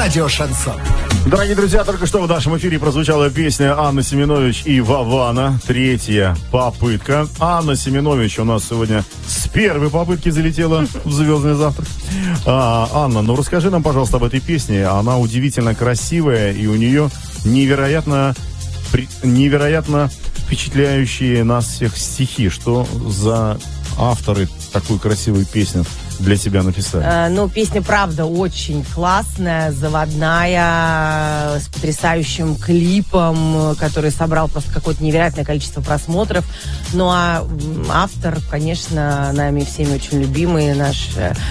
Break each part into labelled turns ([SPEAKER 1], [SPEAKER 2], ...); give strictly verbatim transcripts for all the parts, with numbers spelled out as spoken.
[SPEAKER 1] Радио Шансон.
[SPEAKER 2] Дорогие друзья, только что в нашем эфире прозвучала песня Анны Семенович и Вована. Третья попытка. Анна Семенович у нас сегодня с первой попытки залетела в «Звездный завтрак». А, Анна, ну расскажи нам, пожалуйста, об этой песне. Она удивительно красивая, и у нее невероятно, невероятно впечатляющие нас всех стихи. Что за авторы такой красивой песни для тебя написали?
[SPEAKER 3] Э, ну, песня, правда, очень классная, заводная, с потрясающим клипом, который собрал просто какое-то невероятное количество просмотров. Ну, а автор, конечно, нами всеми очень любимый, наш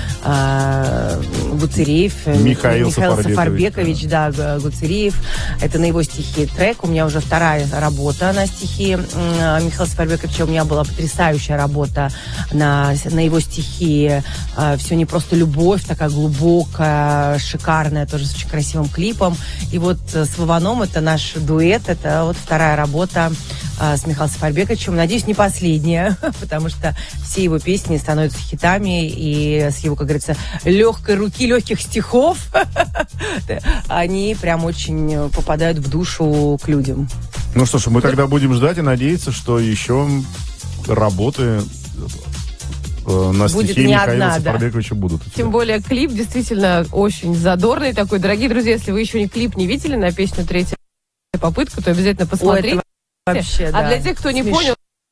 [SPEAKER 3] э, Гуцериев.
[SPEAKER 2] Михаил,
[SPEAKER 3] Михаил
[SPEAKER 2] Сафарбекович.
[SPEAKER 3] Сафарбекович, да, Гуцериев. Это на его стихи трек. У меня уже вторая работа на стихи Михаила Сафарбековича. У меня была потрясающая работа на, на его стихи. Все не просто любовь, такая глубокая, шикарная, тоже с очень красивым клипом. И вот с Вованом это наш дуэт, это вот вторая работа с Михаилом Сафарбековичем. Надеюсь, не последняя, потому что все его песни становятся хитами, и с его, как говорится, легкой руки, легких стихов они прям очень попадают в душу к людям.
[SPEAKER 2] Ну что ж, мы тогда будем ждать и надеяться, что еще работы на
[SPEAKER 3] будет
[SPEAKER 2] стихи
[SPEAKER 3] не
[SPEAKER 2] Михаила
[SPEAKER 3] одна,
[SPEAKER 2] Сафарбековича
[SPEAKER 3] да.
[SPEAKER 2] будут.
[SPEAKER 4] Тем более клип действительно очень задорный такой. Дорогие друзья, если вы еще не клип не видели на песню «Третья попытка», то обязательно посмотрите.
[SPEAKER 3] Ой, вообще,
[SPEAKER 4] а
[SPEAKER 3] да.
[SPEAKER 4] для тех, кто не
[SPEAKER 3] Смеш...
[SPEAKER 4] понял,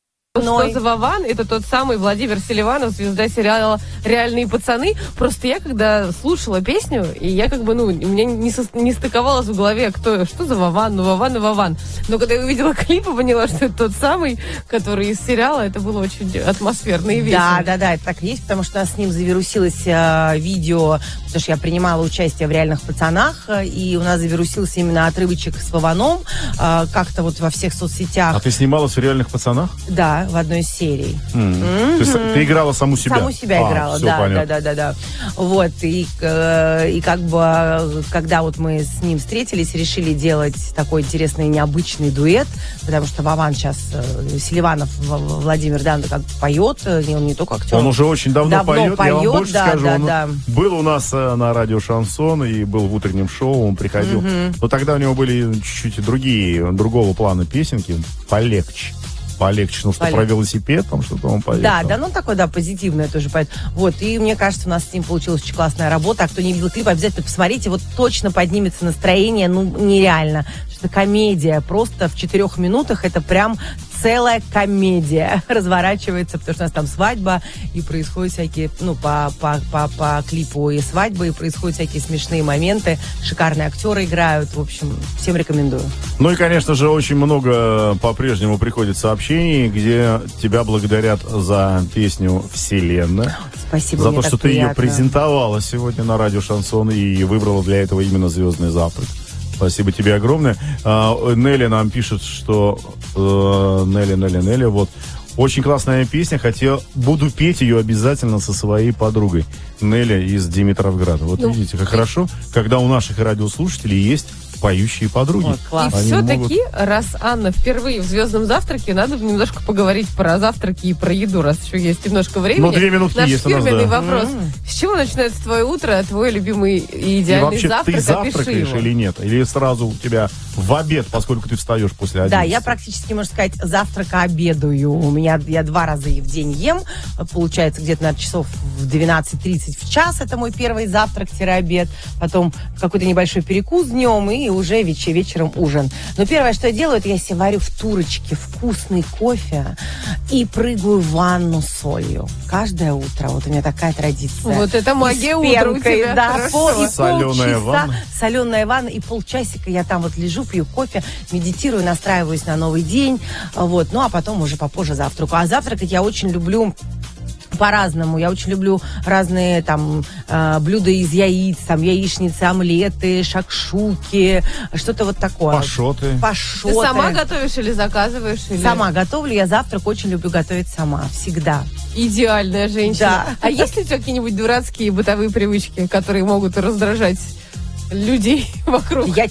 [SPEAKER 4] что за Вован, это тот самый Владимир Селиванов, звезда сериала «Реальные пацаны». Просто я, когда слушала песню, и я как бы, ну, у меня не, со, не стыковалось в голове, кто, что за Вован, ну, Вован и Вован. Но когда я увидела клип и поняла, что это тот самый, который из сериала, это было очень атмосферно и весело.
[SPEAKER 3] Да, да, да, это так и есть, потому что у нас с ним завирусилось э, видео, потому что я принимала участие в «Реальных пацанах», и у нас завирусился именно отрывочек с Вованом, э, как-то вот во всех соцсетях.
[SPEAKER 2] А ты снималась в «Реальных пацанах»?
[SPEAKER 3] Да, в одной из серий.
[SPEAKER 2] Mm. Mm-hmm. Ты, ты играла саму себя?
[SPEAKER 3] Саму себя
[SPEAKER 2] а,
[SPEAKER 3] играла,
[SPEAKER 2] все,
[SPEAKER 3] да,
[SPEAKER 2] понятно.
[SPEAKER 3] да, да, да, да. Вот, и, э, и как бы, когда вот мы с ним встретились, решили делать такой интересный, необычный дуэт, потому что Вован сейчас, э, Селиванов Владимир, да, он как поет, он не только актер.
[SPEAKER 2] Он уже очень давно,
[SPEAKER 3] давно
[SPEAKER 2] поет,
[SPEAKER 3] поет,
[SPEAKER 2] я вам больше
[SPEAKER 3] да,
[SPEAKER 2] скажу,
[SPEAKER 3] да,
[SPEAKER 2] он
[SPEAKER 3] да.
[SPEAKER 2] был у нас э, на радио «Шансон» и был в утреннем шоу, он приходил. Mm-hmm. Но тогда у него были чуть-чуть другие, другого плана песенки, полегче. Полегче, ну что, Полег... про велосипед, там что-то он поет.
[SPEAKER 3] Да,
[SPEAKER 2] там.
[SPEAKER 3] да, ну такой, да, позитивный тоже поет. Вот, и мне кажется, у нас с ним получилась очень классная работа. А кто не видел клип, обязательно посмотрите, вот точно поднимется настроение, ну, нереально. Что комедия, просто в четырех минутах это прям целая комедия разворачивается, потому что у нас там свадьба, и происходят всякие, ну, по, по, по, по клипу и свадьбы, и происходят всякие смешные моменты, шикарные актеры играют, в общем, всем рекомендую.
[SPEAKER 2] Ну и, конечно же, очень много по-прежнему приходит сообщений, где тебя благодарят за песню «Вселенная».
[SPEAKER 3] Спасибо,
[SPEAKER 2] за
[SPEAKER 3] мне
[SPEAKER 2] то, что
[SPEAKER 3] так
[SPEAKER 2] ты
[SPEAKER 3] приятно.
[SPEAKER 2] ее презентовала сегодня на радио «Шансон» и выбрала для этого именно «Звездный завтрак». Спасибо тебе огромное. А, Нелли нам пишет, что э, Нелли, Нелли, Нелли, вот очень классная песня, хотел, буду петь ее обязательно со своей подругой Нелли из Димитровграда. Вот ну, видите, как хорошо, когда у наших радиослушателей есть поющие подруги.
[SPEAKER 3] Вот, класс.
[SPEAKER 4] И
[SPEAKER 2] Они
[SPEAKER 4] все-таки,
[SPEAKER 2] могут...
[SPEAKER 4] раз Анна впервые в «Звездном завтраке», надо немножко поговорить про завтраки и про еду, раз еще есть немножко времени.
[SPEAKER 2] Ну, две минутки
[SPEAKER 4] Наш
[SPEAKER 2] есть у нас,
[SPEAKER 4] фирменный
[SPEAKER 2] да.
[SPEAKER 4] вопрос. Mm-hmm. С чего начинается твое утро, твой любимый и идеальный
[SPEAKER 2] и вообще,
[SPEAKER 4] завтрак?
[SPEAKER 2] ты завтракаешь
[SPEAKER 4] его.
[SPEAKER 2] или нет? Или сразу у тебя в обед, поскольку ты встаешь после одиннадцати?
[SPEAKER 3] Да, я практически, можно сказать, завтрака обедаю. У меня, я два раза в день ем. Получается, где-то на часов в двенадцать тридцать в час. Это мой первый завтрак-обед. Потом какой-то небольшой перекус днем и уже вечер, вечером ужин. Но первое, что я делаю, это я себе варю в турочке вкусный кофе и прыгаю в ванну с солью. Каждое утро. Вот у меня такая традиция.
[SPEAKER 4] Вот это магия утра у тебя.
[SPEAKER 3] Да, пол, и
[SPEAKER 2] соленая ванна.
[SPEAKER 3] Соленая ванна. И полчасика я там вот лежу, пью кофе, медитирую, настраиваюсь на новый день. Вот. Ну, а потом уже попозже завтраку. А завтракать я очень люблю по-разному. Я очень люблю разные там э, блюда из яиц, там яичницы, омлеты, шакшуки, что-то вот такое.
[SPEAKER 2] Пашоты.
[SPEAKER 3] Пашоты.
[SPEAKER 4] Ты сама готовишь или заказываешь? Или...
[SPEAKER 3] Сама готовлю. Я завтрак очень люблю готовить сама. Всегда.
[SPEAKER 4] Идеальная женщина.
[SPEAKER 3] Да.
[SPEAKER 4] А есть ли у тебя какие-нибудь дурацкие бытовые привычки, которые могут раздражать людей вокруг?
[SPEAKER 3] Я частично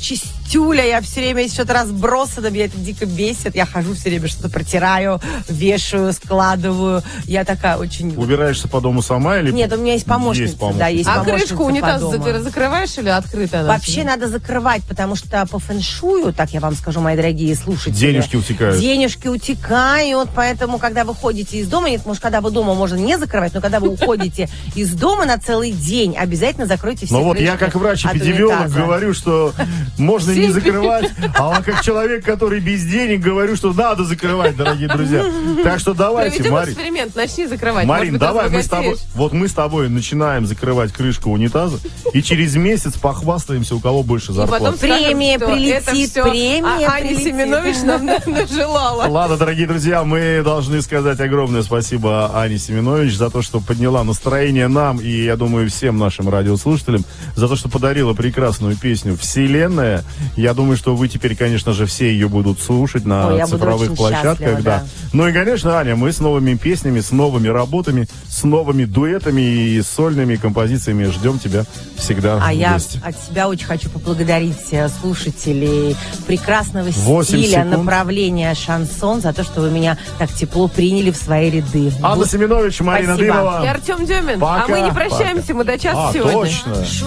[SPEAKER 3] тюля, я все время что-то разбросано, меня это дико бесит. Я хожу все время, что-то протираю, вешаю, складываю. Я такая очень...
[SPEAKER 2] Убираешься по дому сама или...
[SPEAKER 3] Нет, у меня есть помощница.
[SPEAKER 2] Есть помощница.
[SPEAKER 3] Да, есть
[SPEAKER 4] А
[SPEAKER 3] помощница
[SPEAKER 4] крышку
[SPEAKER 3] по
[SPEAKER 4] унитаз
[SPEAKER 3] дому.
[SPEAKER 4] зак- закрываешь или открытая? она?
[SPEAKER 3] Вообще надо закрывать, потому что по фэншую, так я вам скажу, мои дорогие слушатели.
[SPEAKER 2] Денежки утекают.
[SPEAKER 3] Денежки утекают, поэтому, когда вы ходите из дома, нет, может, когда вы дома можно не закрывать, но когда вы уходите из дома на целый день, обязательно закройте все
[SPEAKER 2] Ну вот я
[SPEAKER 3] крышки
[SPEAKER 2] как
[SPEAKER 3] от
[SPEAKER 2] врач-эпидемиолог
[SPEAKER 3] унитаза.
[SPEAKER 2] говорю, что можно не закрывать, а он как человек, который без денег, говорю, что надо закрывать, дорогие друзья. Так что давайте,
[SPEAKER 4] Проведем
[SPEAKER 2] Марин.
[SPEAKER 4] эксперимент, начни закрывать.
[SPEAKER 2] Марин,
[SPEAKER 4] Может быть,
[SPEAKER 2] давай мы с
[SPEAKER 4] разбогатеешь.
[SPEAKER 2] тобой, вот мы с тобой начинаем закрывать крышку унитаза, и через месяц похвастаемся, у кого больше
[SPEAKER 4] И потом
[SPEAKER 2] зарплаты.
[SPEAKER 4] скажем,
[SPEAKER 3] Премия
[SPEAKER 4] что
[SPEAKER 3] прилетит,
[SPEAKER 4] это всё
[SPEAKER 3] премия
[SPEAKER 4] А- Аня
[SPEAKER 3] прилетит.
[SPEAKER 4] Семенович нам на- нажелала.
[SPEAKER 2] Ладно, дорогие друзья, мы должны сказать огромное спасибо Ане Семенович за то, что подняла настроение нам и, я думаю, всем нашим радиослушателям, за то, что подарила прекрасную песню «Вселенная». Я думаю, что вы теперь, конечно же, все ее будут слушать на
[SPEAKER 3] Ой, я буду
[SPEAKER 2] цифровых
[SPEAKER 3] очень
[SPEAKER 2] площадках.
[SPEAKER 3] счастлива,
[SPEAKER 2] Да.
[SPEAKER 3] да.
[SPEAKER 2] Ну и, конечно, Аня, мы с новыми песнями, с новыми работами, с новыми дуэтами и сольными композициями ждем тебя всегда
[SPEAKER 3] А
[SPEAKER 2] в
[SPEAKER 3] я
[SPEAKER 2] гости.
[SPEAKER 3] от себя очень хочу поблагодарить э, слушателей прекрасного
[SPEAKER 2] Восемь
[SPEAKER 3] стиля,
[SPEAKER 2] секунд.
[SPEAKER 3] направления шансон за то, что вы меня так тепло приняли в свои ряды.
[SPEAKER 2] Анна
[SPEAKER 3] Вот.
[SPEAKER 2] Семенович, Марина
[SPEAKER 3] Спасибо.
[SPEAKER 2] Дымова.
[SPEAKER 4] И Артем Дюмин.
[SPEAKER 2] Пока,
[SPEAKER 4] а мы не прощаемся,
[SPEAKER 2] пока.
[SPEAKER 4] мы до часа
[SPEAKER 2] А,
[SPEAKER 4] сегодня.
[SPEAKER 2] точно.